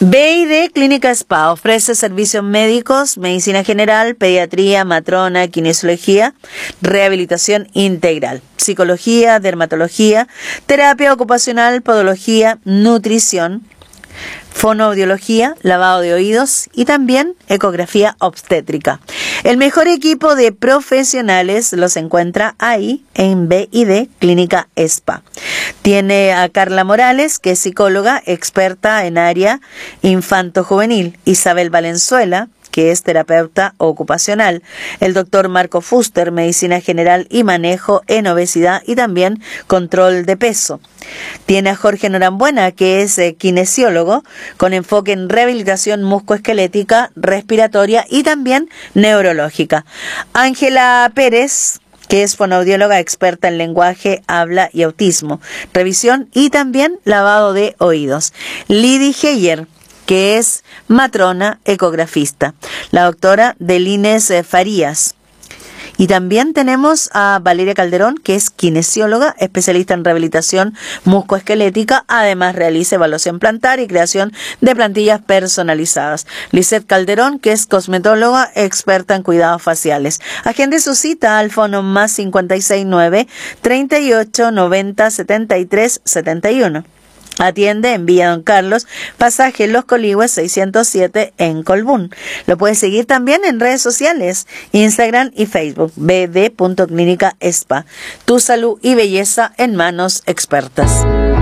BID Clínica Spa ofrece servicios médicos, medicina general, pediatría, matrona, kinesiología, rehabilitación integral, psicología, dermatología, terapia ocupacional, podología, nutrición, fonoaudiología, lavado de oídos y también ecografía obstétrica. El mejor equipo de profesionales los encuentra ahí en BID Clínica Spa. Tiene a Carla Morales, que es psicóloga experta en área infanto-juvenil, Isabel Valenzuela, que es terapeuta ocupacional, el doctor Marco Fuster, medicina general y manejo en obesidad y también control de peso. Tiene a Jorge Norambuena, que es kinesiólogo con enfoque en rehabilitación musculoesquelética, respiratoria y también neurológica. Ángela Pérez, que es fonoaudióloga experta en lenguaje, habla y autismo, revisión y también lavado de oídos. Lidy Heyer, que es matrona ecografista, la doctora Delines Farías. Y también tenemos a Valeria Calderón, que es kinesióloga, especialista en rehabilitación musculoesquelética, además realiza evaluación plantar y creación de plantillas personalizadas. Lisette Calderón, que es cosmetóloga, experta en cuidados faciales. Agende su cita al fono más 569 38 90 73 71. Atiende en Villa Don Carlos, pasaje Los Coligües 607 en Colbún. Lo puedes seguir también en redes sociales, Instagram y Facebook, bd.clínica spa. Tu salud y belleza en manos expertas.